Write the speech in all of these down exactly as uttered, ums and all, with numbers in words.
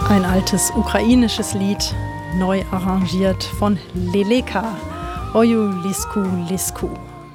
Ein altes ukrainisches Lied, neu arrangiert von Leleka. Oju Lisku Lisku.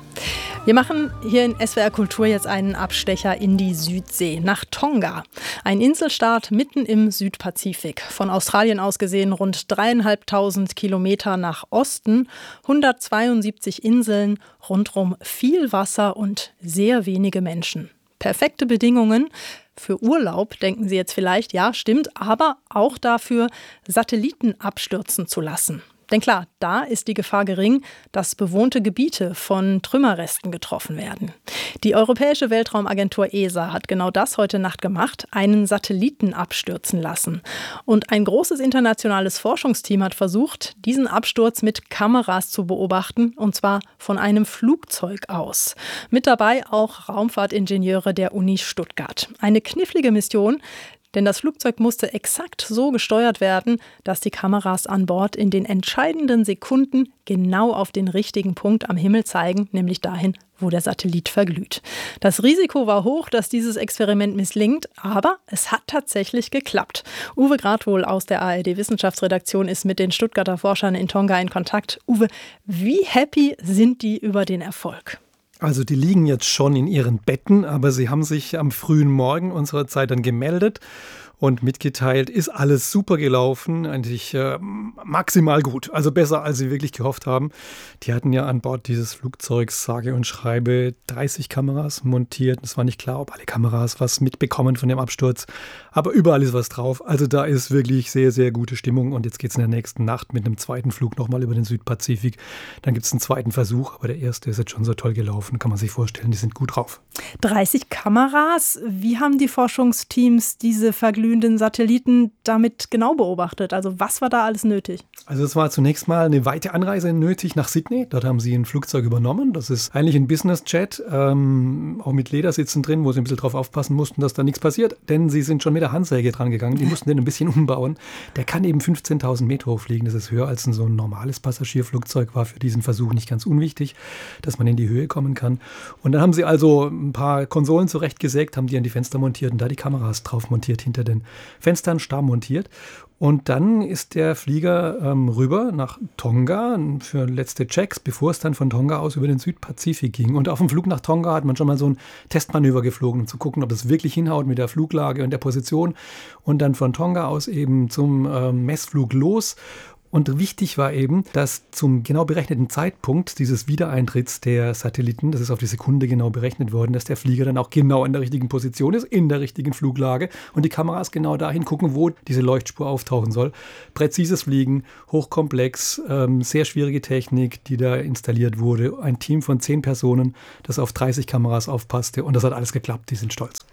Wir machen hier in S W R Kultur jetzt einen Abstecher in die Südsee, nach Tonga. Ein Inselstaat mitten im Südpazifik. Von Australien aus gesehen rund dreieinhalbtausend Kilometer nach Osten, hundertzweiundsiebzig Inseln, rundrum viel Wasser und sehr wenige Menschen. Perfekte Bedingungen für Urlaub, denken Sie jetzt vielleicht, ja, stimmt, aber auch dafür, Satelliten abstürzen zu lassen. Denn klar, da ist die Gefahr gering, dass bewohnte Gebiete von Trümmerresten getroffen werden. Die Europäische Weltraumagentur E S A hat genau das heute Nacht gemacht, einen Satelliten abstürzen lassen. Und ein großes internationales Forschungsteam hat versucht, diesen Absturz mit Kameras zu beobachten, und zwar von einem Flugzeug aus. Mit dabei auch Raumfahrtingenieure der Uni Stuttgart. Eine knifflige Mission, denn das Flugzeug musste exakt so gesteuert werden, dass die Kameras an Bord in den entscheidenden Sekunden genau auf den richtigen Punkt am Himmel zeigen, nämlich dahin, wo der Satellit verglüht. Das Risiko war hoch, dass dieses Experiment misslingt, aber es hat tatsächlich geklappt. Uwe Gradwohl aus der A R D-Wissenschaftsredaktion ist mit den Stuttgarter Forschern in Tonga in Kontakt. Uwe, wie happy sind die über den Erfolg? Also die liegen jetzt schon in ihren Betten, aber sie haben sich am frühen Morgen unserer Zeit dann gemeldet und mitgeteilt, ist alles super gelaufen, eigentlich äh, maximal gut, also besser, als sie wirklich gehofft haben. Die hatten ja an Bord dieses Flugzeugs sage und schreibe dreißig Kameras montiert. Es war nicht klar, ob alle Kameras was mitbekommen von dem Absturz, aber überall ist was drauf. Also da ist wirklich sehr, sehr gute Stimmung und jetzt geht es in der nächsten Nacht mit einem zweiten Flug nochmal über den Südpazifik. Dann gibt es einen zweiten Versuch, aber der erste ist jetzt schon so toll gelaufen, kann man sich vorstellen, die sind gut drauf. dreißig Kameras, wie haben die Forschungsteams diese verglühenden Satelliten damit genau beobachtet? Also was war da alles nötig? Also es war zunächst mal eine weite Anreise nötig nach Sydney. Dort haben sie ein Flugzeug übernommen. Das ist eigentlich ein Business-Jet, ähm, auch mit Ledersitzen drin, wo sie ein bisschen drauf aufpassen mussten, dass da nichts passiert. Denn sie sind schon mit der Handsäge dran gegangen. Die mussten den ein bisschen umbauen. Der kann eben fünfzehntausend Meter hochfliegen. Das ist höher als ein so ein normales Passagierflugzeug. War für diesen Versuch nicht ganz unwichtig, dass man in die Höhe kommen kann. Und dann haben sie also ein paar Konsolen zurechtgesägt, haben die an die Fenster montiert und da die Kameras drauf montiert, hinter den Fenstern starr montiert. Und dann ist der Flieger ähm, rüber nach Tonga für letzte Checks, bevor es dann von Tonga aus über den Südpazifik ging. Und auf dem Flug nach Tonga hat man schon mal so ein Testmanöver geflogen, um zu gucken, ob das wirklich hinhaut mit der Fluglage und der Position. Und dann von Tonga aus eben zum ähm, Messflug los. Und wichtig war eben, dass zum genau berechneten Zeitpunkt dieses Wiedereintritts der Satelliten, das ist auf die Sekunde genau berechnet worden, dass der Flieger dann auch genau in der richtigen Position ist, in der richtigen Fluglage und die Kameras genau dahin gucken, wo diese Leuchtspur auftauchen soll. Präzises Fliegen, hochkomplex, ähm, sehr schwierige Technik, die da installiert wurde. Ein Team von zehn Personen, das auf dreißig Kameras aufpasste und das hat alles geklappt, die sind stolz.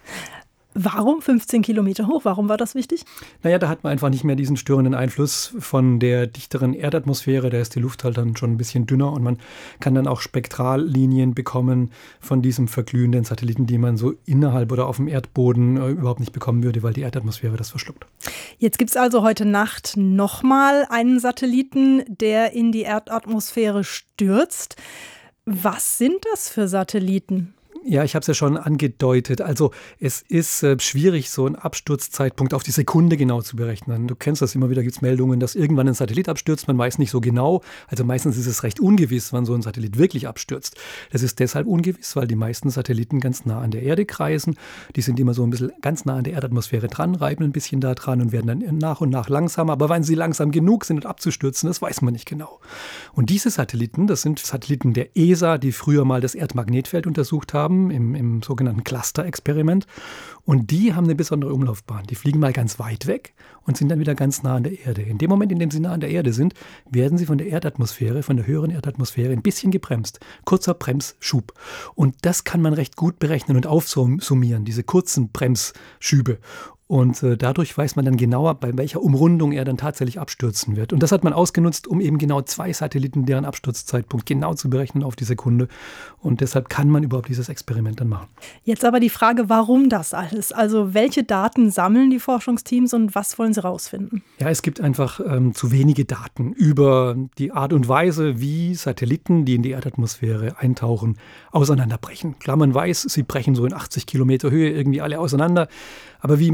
Warum fünfzehn Kilometer hoch? Warum war das wichtig? Naja, da hat man einfach nicht mehr diesen störenden Einfluss von der dichteren Erdatmosphäre. Da ist die Luft halt dann schon ein bisschen dünner und man kann dann auch Spektrallinien bekommen von diesem verglühenden Satelliten, die man so innerhalb oder auf dem Erdboden äh, überhaupt nicht bekommen würde, weil die Erdatmosphäre das verschluckt. Jetzt gibt es also heute Nacht nochmal einen Satelliten, der in die Erdatmosphäre stürzt. Was sind das für Satelliten? Ja, ich habe es ja schon angedeutet. Also es ist äh, schwierig, so einen Absturzzeitpunkt auf die Sekunde genau zu berechnen. Du kennst das, immer wieder gibt es Meldungen, dass irgendwann ein Satellit abstürzt. Man weiß nicht so genau. Also meistens ist es recht ungewiss, wann so ein Satellit wirklich abstürzt. Das ist deshalb ungewiss, weil die meisten Satelliten ganz nah an der Erde kreisen. Die sind immer so ein bisschen ganz nah an der Erdatmosphäre dran, reiben ein bisschen da dran und werden dann nach und nach langsamer. Aber wenn sie langsam genug sind, um abzustürzen, das weiß man nicht genau. Und diese Satelliten, das sind Satelliten der E S A, die früher mal das Erdmagnetfeld untersucht haben. Im, im sogenannten Cluster-Experiment. Und die haben eine besondere Umlaufbahn. Die fliegen mal ganz weit weg und sind dann wieder ganz nah an der Erde. In dem Moment, in dem sie nah an der Erde sind, werden sie von der Erdatmosphäre, von der höheren Erdatmosphäre ein bisschen gebremst. Kurzer Bremsschub. Und das kann man recht gut berechnen und aufsummieren, diese kurzen Bremsschübe. Und äh, dadurch weiß man dann genauer, bei welcher Umrundung er dann tatsächlich abstürzen wird. Und das hat man ausgenutzt, um eben genau zwei Satelliten, deren Absturzzeitpunkt genau zu berechnen auf die Sekunde. Und deshalb kann man überhaupt dieses Experiment dann machen. Jetzt aber die Frage, warum das alles? Also welche Daten sammeln die Forschungsteams und was wollen sie rausfinden? Ja, es gibt einfach ähm, zu wenige Daten über die Art und Weise, wie Satelliten, die in die Erdatmosphäre eintauchen, auseinanderbrechen. Klar, man weiß, sie brechen so in achtzig Kilometer Höhe irgendwie alle auseinander. Aber wie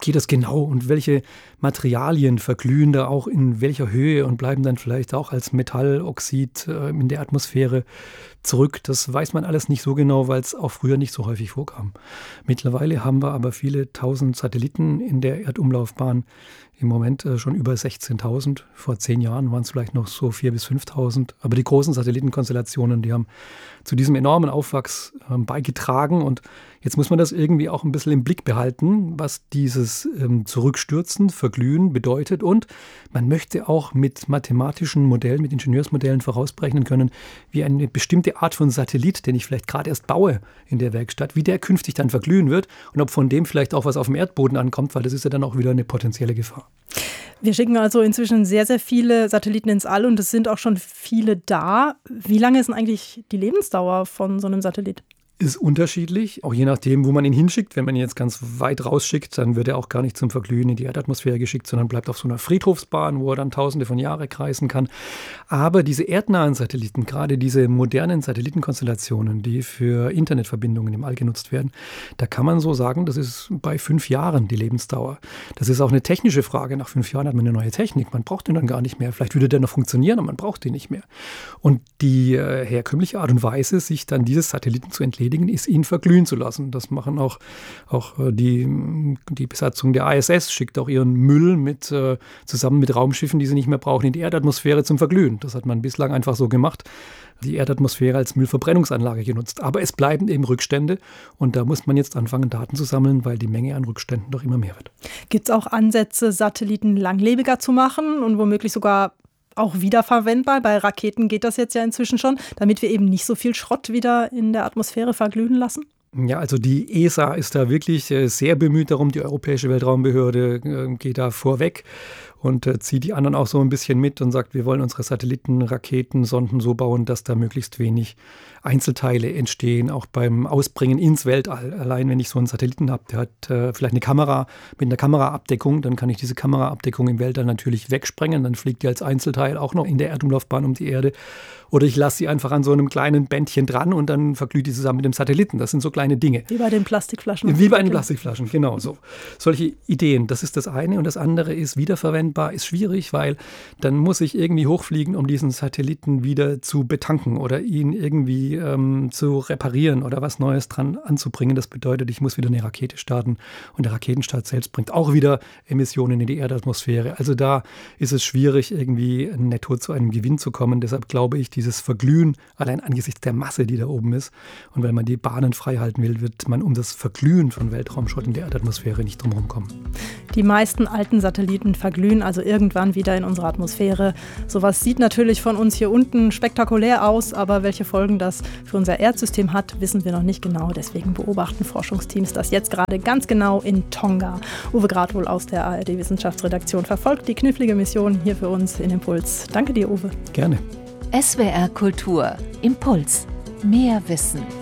geht das genau und welche Materialien verglühen da auch in welcher Höhe und bleiben dann vielleicht auch als Metalloxid äh, in der Atmosphäre zurück. Das weiß man alles nicht so genau, weil es auch früher nicht so häufig vorkam. Mittlerweile haben wir aber viele tausend Satelliten in der Erdumlaufbahn. Im Moment äh, schon über sechzehntausend. Vor zehn Jahren waren es vielleicht noch so viertausend bis fünftausend. Aber die großen Satellitenkonstellationen, die haben zu diesem enormen Aufwachs äh, beigetragen. Und jetzt muss man das irgendwie auch ein bisschen im Blick behalten, was dieses ähm, Zurückstürzen, Verglühen bedeutet. Und man möchte auch mit mathematischen Modellen, mit Ingenieursmodellen vorausberechnen können, wie eine bestimmte Art von Satellit, den ich vielleicht gerade erst baue in der Werkstatt, wie der künftig dann verglühen wird und ob von dem vielleicht auch was auf dem Erdboden ankommt, weil das ist ja dann auch wieder eine potenzielle Gefahr. Wir schicken also inzwischen sehr, sehr viele Satelliten ins All und es sind auch schon viele da. Wie lange ist denn eigentlich die Lebensdauer von so einem Satellit? Ist unterschiedlich, auch je nachdem, wo man ihn hinschickt. Wenn man ihn jetzt ganz weit rausschickt, dann wird er auch gar nicht zum Verglühen in die Erdatmosphäre geschickt, sondern bleibt auf so einer Friedhofsbahn, wo er dann tausende von Jahren kreisen kann. Aber diese erdnahen Satelliten, gerade diese modernen Satellitenkonstellationen, die für Internetverbindungen im All genutzt werden, da kann man so sagen, das ist bei fünf Jahren die Lebensdauer. Das ist auch eine technische Frage. Nach fünf Jahren hat man eine neue Technik. Man braucht den dann gar nicht mehr. Vielleicht würde der noch funktionieren, aber man braucht den nicht mehr. Und die äh, herkömmliche Art und Weise, sich dann dieses Satelliten zu entledigen, ist, ihn verglühen zu lassen. Das machen auch, auch die, die Besatzung der I S S, schickt auch ihren Müll mit, äh, zusammen mit Raumschiffen, die sie nicht mehr brauchen, in die Erdatmosphäre zum Verglühen. Das hat man bislang einfach so gemacht, die Erdatmosphäre als Müllverbrennungsanlage genutzt. Aber es bleiben eben Rückstände und da muss man jetzt anfangen, Daten zu sammeln, weil die Menge an Rückständen doch immer mehr wird. Gibt es auch Ansätze, Satelliten langlebiger zu machen und womöglich sogar auch wiederverwendbar? Bei Raketen geht das jetzt ja inzwischen schon, damit wir eben nicht so viel Schrott wieder in der Atmosphäre verglühen lassen? Ja, also die E S A ist da wirklich sehr bemüht darum. Die Europäische Weltraumbehörde geht da vorweg und zieht die anderen auch so ein bisschen mit und sagt, wir wollen unsere Satelliten, Raketen, Sonden so bauen, dass da möglichst wenig Einzelteile entstehen, auch beim Ausbringen ins Weltall. Allein wenn ich so einen Satelliten habe, der hat äh, vielleicht eine Kamera mit einer Kameraabdeckung, dann kann ich diese Kameraabdeckung im Weltall natürlich wegsprengen, dann fliegt die als Einzelteil auch noch in der Erdumlaufbahn um die Erde. Oder ich lasse sie einfach an so einem kleinen Bändchen dran und dann verglüht die zusammen mit dem Satelliten. Das sind so kleine Dinge. Wie bei den Plastikflaschen. Wie bei den Plastikflaschen, genau so. Solche Ideen, das ist das eine. Und das andere ist, wiederverwendbar ist schwierig, weil dann muss ich irgendwie hochfliegen, um diesen Satelliten wieder zu betanken oder ihn irgendwie ähm, zu reparieren oder was Neues dran anzubringen. Das bedeutet, ich muss wieder eine Rakete starten. Und der Raketenstart selbst bringt auch wieder Emissionen in die Erdatmosphäre. Also da ist es schwierig, irgendwie netto zu einem Gewinn zu kommen. Deshalb glaube ich, dieses Verglühen, allein angesichts der Masse, die da oben ist, und wenn man die Bahnen frei halten will, wird man um das Verglühen von Weltraumschrott in der Erdatmosphäre nicht drumherum kommen. Die meisten alten Satelliten verglühen also irgendwann wieder in unserer Atmosphäre. Sowas sieht natürlich von uns hier unten spektakulär aus, aber welche Folgen das für unser Erdsystem hat, wissen wir noch nicht genau. Deswegen beobachten Forschungsteams das jetzt gerade ganz genau in Tonga. Uwe Gradwohl aus der A R D-Wissenschaftsredaktion verfolgt die knifflige Mission hier für uns in Impuls. Danke dir, Uwe. Gerne. S W R Kultur. Impuls. Mehr Wissen.